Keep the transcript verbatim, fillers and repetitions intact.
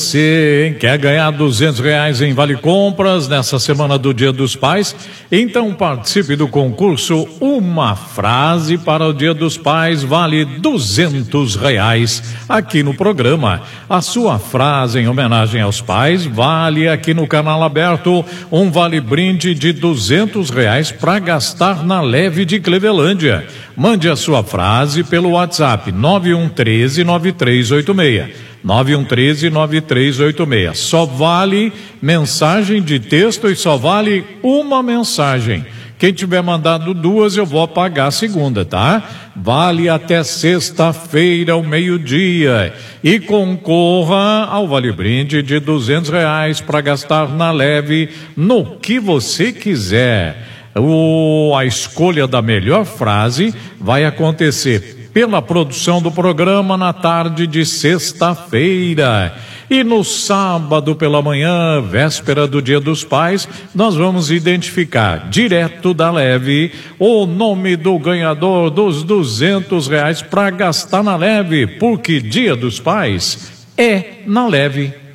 você, hein? Quer ganhar duzentos reais em Vale Compras nessa semana do Dia dos Pais? Então participe do concurso Uma Frase para o Dia dos Pais vale duzentos reais aqui no programa. A sua frase em homenagem aos pais vale aqui no Canal Aberto um vale brinde de duzentos reais para gastar na Leve de Clevelândia. Mande a sua frase pelo WhatsApp nove um um três nove três oito seis. nove um um três nove três oito seis. Só vale mensagem de texto e só vale uma mensagem. Quem tiver mandado duas, eu vou pagar a segunda, tá? Vale até sexta-feira, ao meio-dia. E concorra ao Vale Brinde de duzentos reais para gastar na Leve no que você quiser. O, a escolha da melhor frase vai acontecer pela produção do programa na tarde de sexta-feira. E no sábado pela manhã, véspera do Dia dos Pais, nós vamos identificar direto da Leve o nome do ganhador dos duzentos reais para gastar na Leve, porque Dia dos Pais é na Leve.